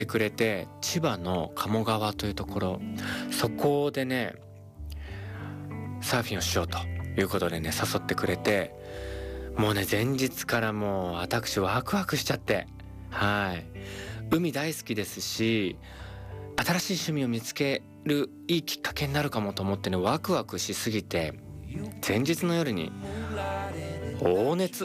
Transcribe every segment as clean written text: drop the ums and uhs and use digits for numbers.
くれて、千葉の鴨川というところ、そこでねサーフィンをしようということでね誘ってくれて、もうね前日からもう私ワクワクしちゃって、海大好きですし、新しい趣味を見つけるいいきっかけになるかもと思ってね、ワクワクしすぎて前日の夜に大熱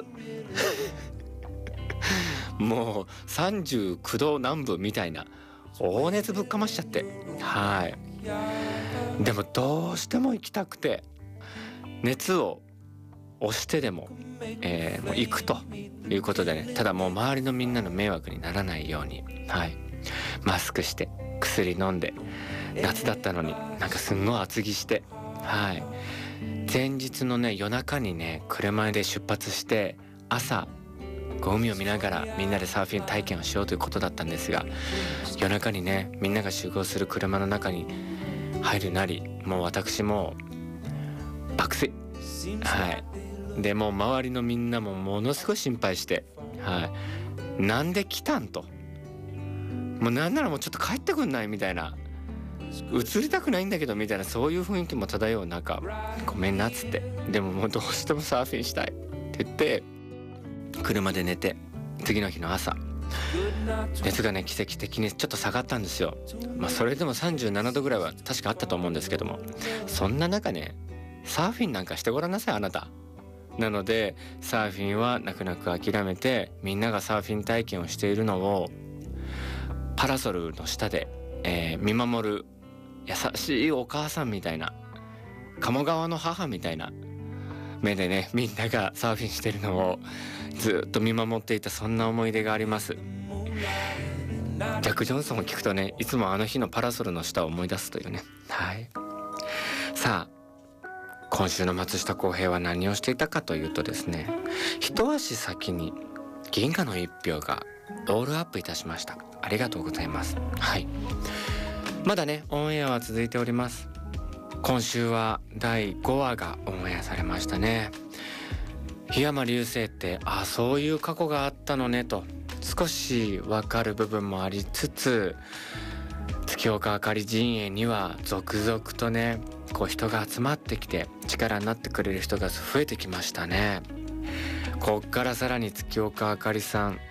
もう39度南部みたいな大熱ぶっかましちゃって、でもどうしても行きたくて、熱を押してでも、もう行くということでね、ただもう周りのみんなの迷惑にならないように、マスクして薬飲んで、夏だったのになんかすんごい厚着して、前日のね夜中にね車で出発して、朝海を見ながらみんなでサーフィン体験をしようということだったんですが、夜中にねみんなが集合する車の中に入るなり、もう私も爆睡、でもう周りのみんなもものすごい心配して、なんで来たんと、もうなんならもうちょっと帰ってくんないみたいな、映りたくないんだけどみたいな、そういう雰囲気も漂う中、ごめんなっつって、でももうどうしてもサーフィンしたいって言って車で寝て、次の日の朝熱がね奇跡的にちょっと下がったんですよ。それでも37度ぐらいは確かあったと思うんですけども、そんな中ねサーフィンなんかしてごらんなさいあなた。なのでサーフィンは泣く泣く諦めて、みんながサーフィン体験をしているのをパラソルの下で、見守る優しいお母さんみたいな、鴨川の母みたいな目でねみんながサーフィンしてるのをずっと見守っていた、そんな思い出があります。ジャック・ジョンソンを聞くとね、いつもあの日のパラソルの下を思い出すというね。さあ今週の松下洸平は何をしていたかというとですね、一足先に銀河の一票がロールアップいたしました。ありがとうございます。まだねオンエアは続いております。今週は第5話がオンエアされましたね。檜山流星ってそういう過去があったのねと少しわかる部分もありつつ、月岡あかり陣営には続々とね人が集まってきて力になってくれる人が増えてきましたね。こっからさらに月岡あかりさん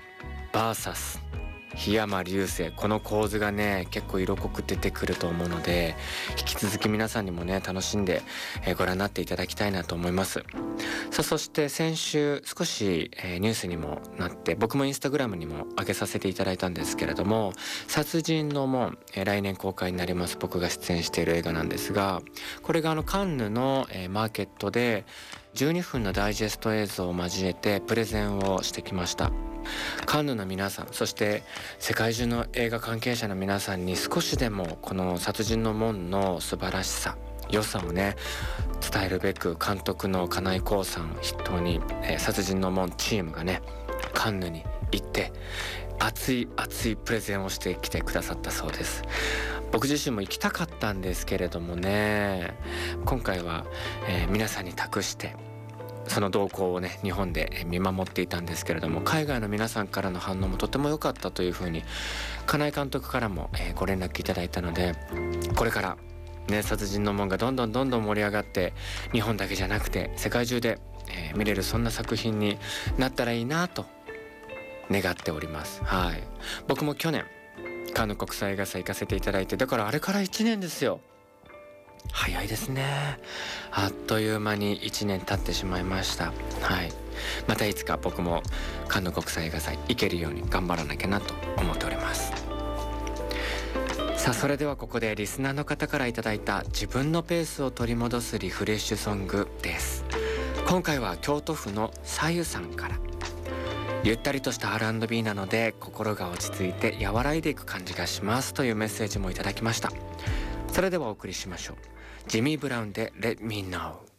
VS 檜山流星、この構図がね結構色濃く出てくると思うので、引き続き皆さんにもね楽しんで、ご覧になっていただきたいなと思います。さあそして先週少し、ニュースにもなって、僕もインスタグラムにも上げさせていただいたんですけれども、殺人の門、来年公開になります。僕が出演している映画なんですが、これがカンヌの、マーケットで12分のダイジェスト映像を交えてプレゼンをしてきました。カンヌの皆さん、そして世界中の映画関係者の皆さんに少しでもこの殺人の門の素晴らしさ、良さをね伝えるべく、監督の金井浩さんを筆頭に、殺人の門チームがねカンヌに行って熱いプレゼンをしてきてくださったそうです。僕自身も行きたかったんですけれどもね、今回は、皆さんに託してその動向をね日本で見守っていたんですけれども、海外の皆さんからの反応もとても良かったというふうに金井監督からも、ご連絡いただいたので、これからね殺人の門がどんどん盛り上がって、日本だけじゃなくて世界中で、見れるそんな作品になったらいいなと願っております。僕も去年カンヌ国際映画祭行かせていただいて、だからあれから1年ですよ。早いですね。あっという間に1年経ってしまいました。またいつか僕もカンヌ国際映画祭行けるように頑張らなきゃなと思っております。さあそれではここでリスナーの方からいただいた自分のペースを取り戻すリフレッシュソングです。今回は京都府のさゆさんから、ゆったりとした R&B なので心が落ち着いて和らいでいく感じがしますというメッセージもいただきました。それではお送りしましょう。ジミー・ブラウンで Let Me Know。